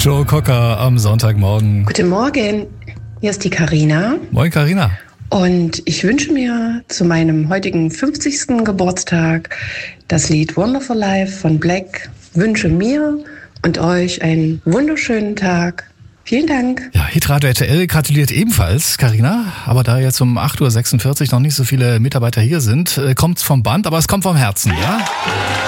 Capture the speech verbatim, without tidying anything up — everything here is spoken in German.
Joe Cocker am Sonntagmorgen. Guten Morgen, hier ist die Carina. Moin Carina. Und ich wünsche mir zu meinem heutigen fünfzigsten Geburtstag das Lied Wonderful Life von Black. Wünsche mir und euch einen wunderschönen Tag. Vielen Dank. Ja, Hitradio R T L gratuliert ebenfalls, Carina. Aber da jetzt um acht Uhr sechsundvierzig noch nicht so viele Mitarbeiter hier sind, kommt's vom Band, aber es kommt vom Herzen, ja?